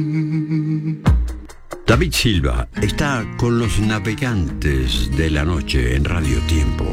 David Silva está con los navegantes de la noche en Radio Tiempo.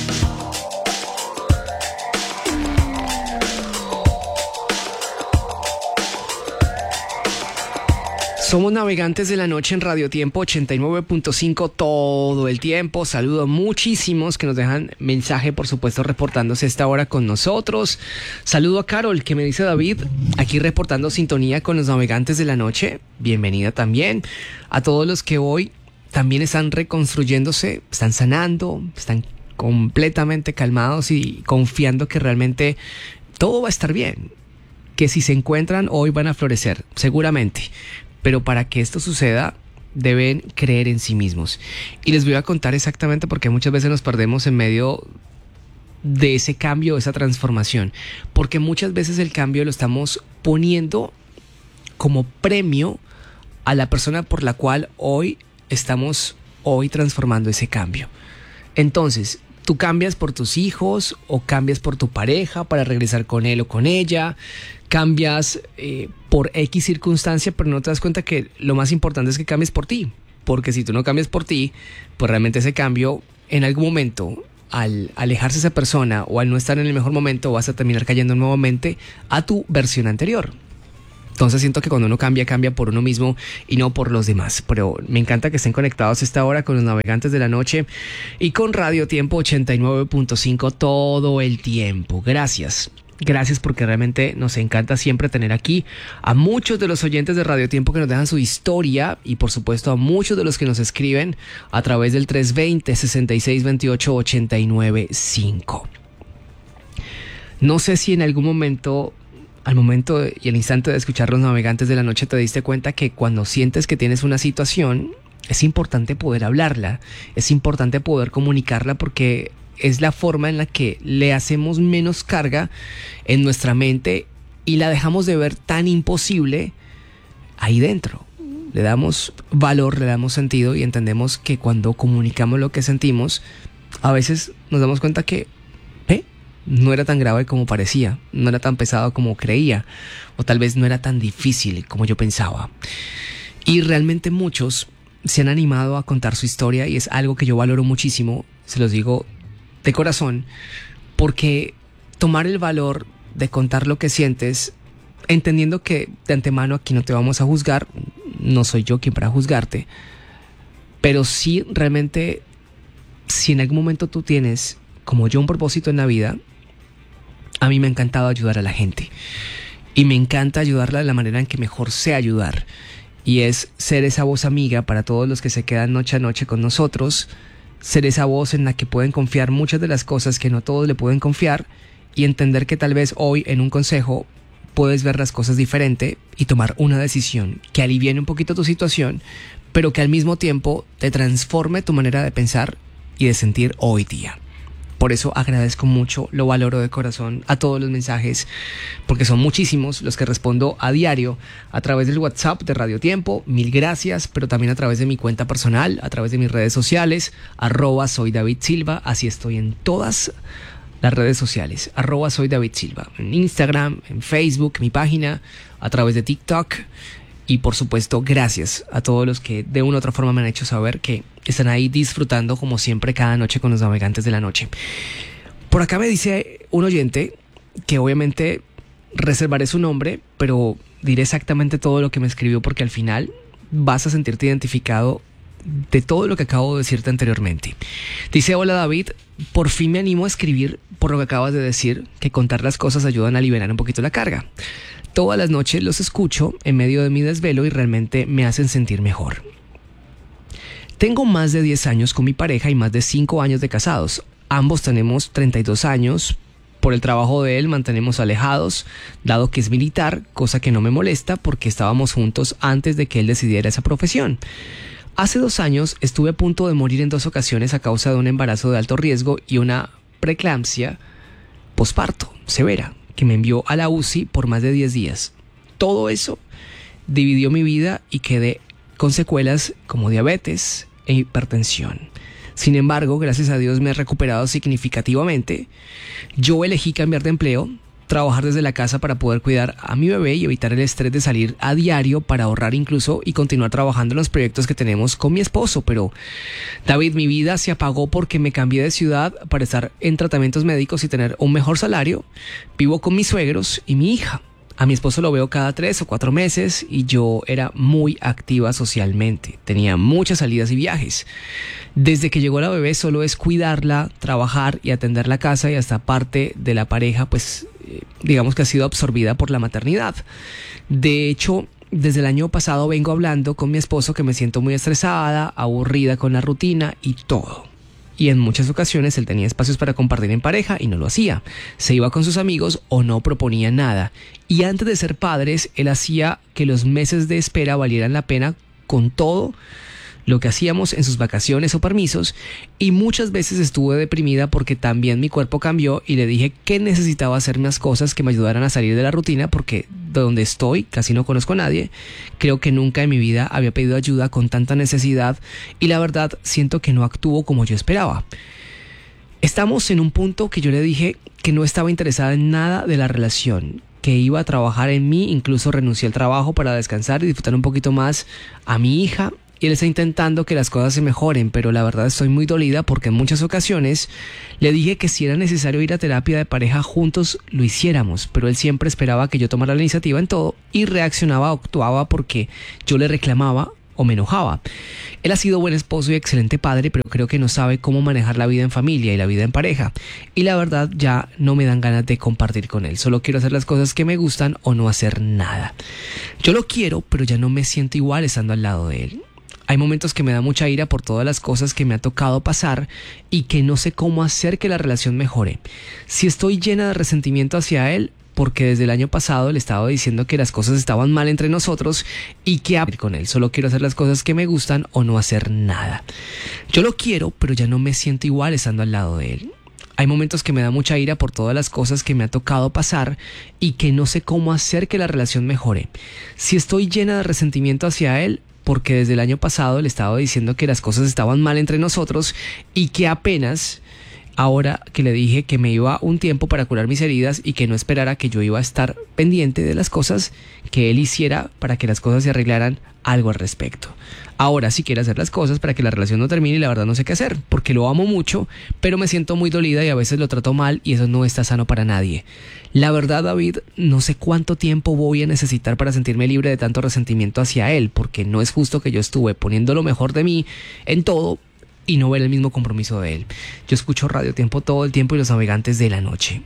Somos navegantes de la noche en Radio Tiempo 89.5 todo el tiempo. Saludo a muchísimos que nos dejan mensaje, por supuesto, reportándose a esta hora con nosotros. Saludo a Carol, que me dice: David, aquí reportando sintonía con los navegantes de la noche. Bienvenida también. A todos los que hoy también están reconstruyéndose, están sanando, están completamente calmados y confiando que realmente todo va a estar bien. Que si se encuentran hoy van a florecer, seguramente. Pero para que esto suceda, deben creer en sí mismos. Y les voy a contar exactamente porque muchas veces nos perdemos en medio de ese cambio, de esa transformación. Porque muchas veces el cambio lo estamos poniendo como premio a la persona por la cual hoy estamos transformando ese cambio. Entonces, tú cambias por tus hijos o cambias por tu pareja para regresar con él o con ella. Cambias por X circunstancia, pero no te das cuenta que lo más importante es que cambies por ti. Porque si tú no cambias por ti, pues realmente ese cambio, en algún momento, al alejarse esa persona o al no estar en el mejor momento, vas a terminar cayendo nuevamente a tu versión anterior. Entonces siento que cuando uno cambia por uno mismo y no por los demás. Pero me encanta que estén conectados a esta hora con los navegantes de la noche y con Radio Tiempo 89.5 todo el tiempo. Gracias. Gracias, porque realmente nos encanta siempre tener aquí a muchos de los oyentes de Radio Tiempo que nos dejan su historia y por supuesto a muchos de los que nos escriben a través del 320-6628-895. No sé si en algún momento, al momento y al instante de escuchar Los Navegantes de la Noche, te diste cuenta que cuando sientes que tienes una situación, es importante poder hablarla, es importante poder comunicarla, porque es la forma en la que le hacemos menos carga en nuestra mente y la dejamos de ver tan imposible ahí dentro. Le damos valor, le damos sentido y entendemos que cuando comunicamos lo que sentimos, a veces nos damos cuenta que no era tan grave como parecía, no era tan pesado como creía, o tal vez no era tan difícil como yo pensaba. Y realmente muchos se han animado a contar su historia y es algo que yo valoro muchísimo, se los digo de corazón, porque tomar el valor de contar lo que sientes, entendiendo que de antemano aquí no te vamos a juzgar, no soy yo quien para juzgarte, pero sí realmente, si en algún momento tú tienes, como yo, un propósito en la vida, a mí me ha encantado ayudar a la gente y me encanta ayudarla de la manera en que mejor sé ayudar, y es ser esa voz amiga para todos los que se quedan noche a noche con nosotros, ser esa voz en la que pueden confiar muchas de las cosas que no todos le pueden confiar, y entender que tal vez hoy en un consejo puedes ver las cosas diferente y tomar una decisión que aliviene un poquito tu situación, pero que al mismo tiempo te transforme tu manera de pensar y de sentir hoy día. Por eso agradezco mucho, lo valoro de corazón a todos los mensajes, porque son muchísimos los que respondo a diario a través del WhatsApp de Radio Tiempo. Mil gracias, pero también a través de mi cuenta personal, a través de mis redes sociales, @soy David Silva, así estoy en todas las redes sociales, @soy David Silva, en Instagram, en Facebook, mi página, a través de TikTok. Y por supuesto, gracias a todos los que de una u otra forma me han hecho saber que están ahí disfrutando como siempre cada noche con los navegantes de la noche. Por acá me dice un oyente que obviamente reservaré su nombre, pero diré exactamente todo lo que me escribió, porque al final vas a sentirte identificado de todo lo que acabo de decirte anteriormente. Dice: hola David, por fin me animo a escribir por lo que acabas de decir, que contar las cosas ayudan a liberar un poquito la carga. Todas las noches los escucho en medio de mi desvelo y realmente me hacen sentir mejor. Tengo más de 10 años con mi pareja y más de 5 años de casados. Ambos tenemos 32 años. Por el trabajo de él mantenemos alejados, dado que es militar, cosa que no me molesta porque estábamos juntos antes de que él decidiera esa profesión. Hace 2 años estuve a punto de morir en 2 ocasiones a causa de un embarazo de alto riesgo y una preeclampsia posparto severa, que me envió a la UCI por más de 10 días. Todo eso dividió mi vida y quedé con secuelas como diabetes e hipertensión. Sin embargo, gracias a Dios me he recuperado significativamente. Yo elegí cambiar de empleo, trabajar desde la casa para poder cuidar a mi bebé y evitar el estrés de salir a diario para ahorrar incluso y continuar trabajando en los proyectos que tenemos con mi esposo. Pero, David, mi vida se apagó porque me cambié de ciudad para estar en tratamientos médicos y tener un mejor salario. Vivo con mis suegros y mi hija. A mi esposo lo veo cada 3 o 4 meses y yo era muy activa socialmente. Tenía muchas salidas y viajes. Desde que llegó la bebé solo es cuidarla, trabajar y atender la casa, y hasta parte de la pareja, pues digamos que ha sido absorbida por la maternidad. De hecho, desde el año pasado vengo hablando con mi esposo que me siento muy estresada, aburrida con la rutina y todo. Y en muchas ocasiones él tenía espacios para compartir en pareja y no lo hacía. Se iba con sus amigos o no proponía nada. Y antes de ser padres, él hacía que los meses de espera valieran la pena con todo lo que hacíamos en sus vacaciones o permisos, y muchas veces estuve deprimida porque también mi cuerpo cambió y le dije que necesitaba hacer más cosas que me ayudaran a salir de la rutina, porque de donde estoy casi no conozco a nadie. Creo que nunca en mi vida había pedido ayuda con tanta necesidad y la verdad siento que no actúo como yo esperaba. Estamos en un punto que yo le dije que no estaba interesada en nada de la relación, que iba a trabajar en mí, incluso renuncié al trabajo para descansar y disfrutar un poquito más a mi hija. Y él está intentando que las cosas se mejoren, pero la verdad estoy muy dolida porque en muchas ocasiones le dije que si era necesario ir a terapia de pareja juntos lo hiciéramos, pero él siempre esperaba que yo tomara la iniciativa en todo y reaccionaba o actuaba porque yo le reclamaba o me enojaba. Él ha sido buen esposo y excelente padre, pero creo que no sabe cómo manejar la vida en familia y la vida en pareja. Y la verdad ya no me dan ganas de compartir con él. Solo quiero hacer las cosas que me gustan o no hacer nada. Yo lo quiero, pero ya no me siento igual estando al lado de él. Hay momentos que me da mucha ira por todas las cosas que me ha tocado pasar y que no sé cómo hacer que la relación mejore. Si estoy llena de resentimiento hacia él, porque desde el año pasado le estaba diciendo que las cosas estaban mal entre nosotros y que ir con él. Solo quiero hacer las cosas que me gustan o no hacer nada. Yo lo quiero, pero ya no me siento igual estando al lado de él. Hay momentos que me da mucha ira por todas las cosas que me ha tocado pasar y que no sé cómo hacer que la relación mejore. Si estoy llena de resentimiento hacia él, porque desde el año pasado le estaba diciendo que las cosas estaban mal entre nosotros y que apenas ahora que le dije que me iba un tiempo para curar mis heridas y que no esperara que yo iba a estar pendiente de las cosas que él hiciera para que las cosas se arreglaran, algo al respecto. Ahora sí quiere hacer las cosas para que la relación no termine y la verdad no sé qué hacer, porque lo amo mucho, pero me siento muy dolida y a veces lo trato mal y eso no está sano para nadie. La verdad, David, no sé cuánto tiempo voy a necesitar para sentirme libre de tanto resentimiento hacia él, porque no es justo que yo estuve poniendo lo mejor de mí en todo y no ver el mismo compromiso de él. Yo escucho Radio Tiempo todo el tiempo y Los Navegantes de la Noche.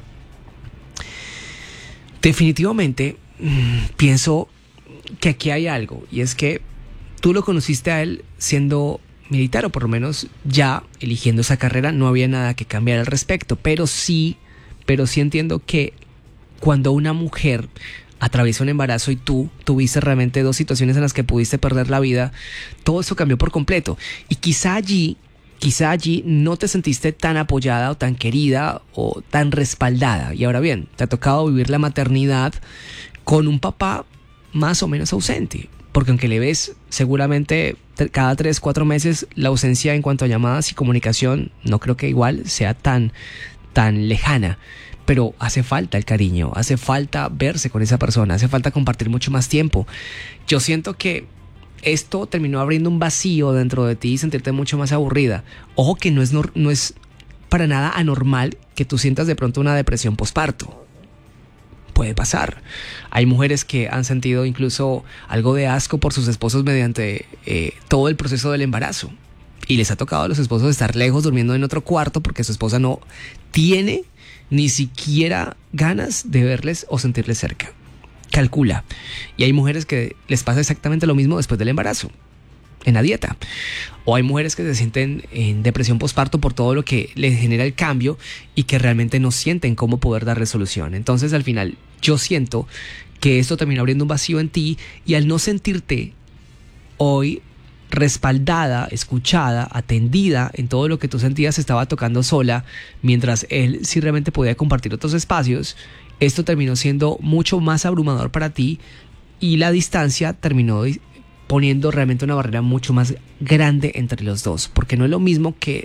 Definitivamente pienso que aquí hay algo, y es que tú lo conociste a él siendo militar, o por lo menos ya eligiendo esa carrera. No había nada que cambiar al respecto, pero sí entiendo que cuando una mujer atraviesa un embarazo y tú tuviste realmente 2 situaciones en las que pudiste perder la vida, todo eso cambió por completo. Y quizá allí no te sentiste tan apoyada o tan querida o tan respaldada. Y ahora bien, te ha tocado vivir la maternidad con un papá más o menos ausente, porque aunque le ves seguramente cada 3, 4 meses, la ausencia en cuanto a llamadas y comunicación no creo que igual sea tan lejana. Pero hace falta el cariño, hace falta verse con esa persona, hace falta compartir mucho más tiempo. Yo siento que esto terminó abriendo un vacío dentro de ti y sentirte mucho más aburrida. Ojo que no es para nada anormal que tú sientas de pronto una depresión posparto. Puede pasar. Hay mujeres que han sentido incluso algo de asco por sus esposos mediante todo el proceso del embarazo. Y les ha tocado a los esposos estar lejos, durmiendo en otro cuarto, porque su esposa no tiene ni siquiera ganas de verles o sentirles cerca. Calcula. Y hay mujeres que les pasa exactamente lo mismo después del embarazo, en la dieta. O hay mujeres que se sienten en depresión posparto por todo lo que les genera el cambio y que realmente no sienten cómo poder darle solución. Entonces, al final, yo siento que esto termina abriendo un vacío en ti, y al no sentirte hoy respaldada, escuchada, atendida en todo lo que tú sentías, estaba tocando sola, mientras él sí realmente podía compartir otros espacios, esto terminó siendo mucho más abrumador para ti, y la distancia terminó poniendo realmente una barrera mucho más grande entre los dos, porque no es lo mismo que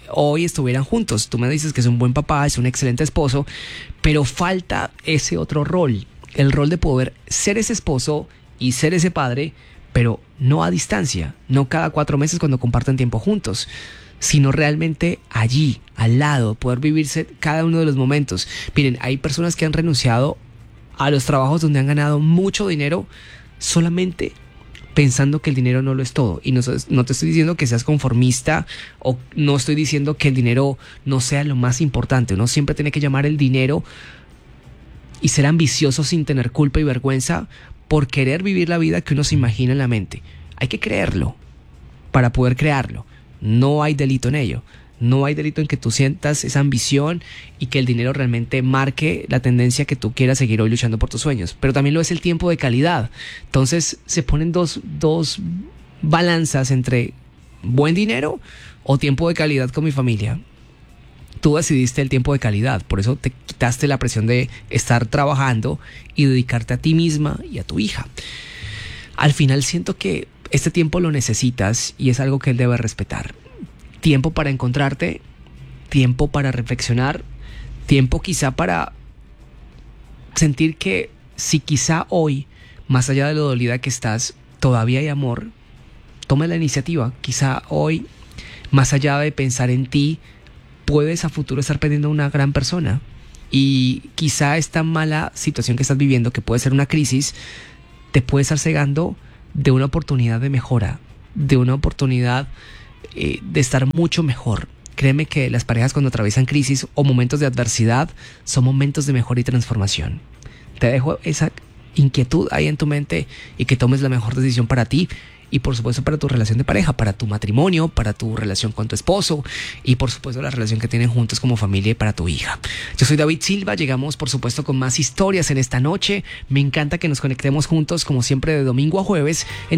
hoy estuvieran juntos. Tú me dices que es un buen papá, es un excelente esposo, pero falta ese otro rol, el rol de poder ser ese esposo y ser ese padre, pero no a distancia, no cada 4 meses cuando comparten tiempo juntos, sino realmente allí, al lado, poder vivirse cada uno de los momentos. Miren, hay personas que han renunciado a los trabajos donde han ganado mucho dinero solamente pensando que el dinero no lo es todo. Y no te estoy diciendo que seas conformista, o no estoy diciendo que el dinero no sea lo más importante. Uno siempre tiene que llamar el dinero y ser ambicioso sin tener culpa y vergüenza por querer vivir la vida que uno se imagina en la mente. Hay que creerlo para poder crearlo. No hay delito en ello. No hay delito en que tú sientas esa ambición y que el dinero realmente marque la tendencia que tú quieras seguir hoy luchando por tus sueños. Pero también lo es el tiempo de calidad. Entonces se ponen dos balanzas entre buen dinero o tiempo de calidad con mi familia. Tú decidiste el tiempo de calidad, por eso te quitaste la presión de estar trabajando y dedicarte a ti misma y a tu hija. Al final siento que este tiempo lo necesitas y es algo que él debe respetar. Tiempo para encontrarte, tiempo para reflexionar, tiempo quizá para sentir que si quizá hoy, más allá de lo dolida que estás, todavía hay amor, toma la iniciativa. Quizá hoy, más allá de pensar en ti, puedes a futuro estar perdiendo a una gran persona. Y quizá esta mala situación que estás viviendo, que puede ser una crisis, te puede estar cegando de una oportunidad de mejora, de una oportunidad de estar mucho mejor. Créeme que las parejas cuando atraviesan crisis o momentos de adversidad son momentos de mejora y transformación. Te dejo esa inquietud ahí en tu mente y que tomes la mejor decisión para ti y por supuesto para tu relación de pareja, para tu matrimonio, para tu relación con tu esposo y por supuesto la relación que tienen juntos como familia y para tu hija. Yo soy David Silva, llegamos por supuesto con más historias en esta noche. Me encanta que nos conectemos juntos como siempre de domingo a jueves.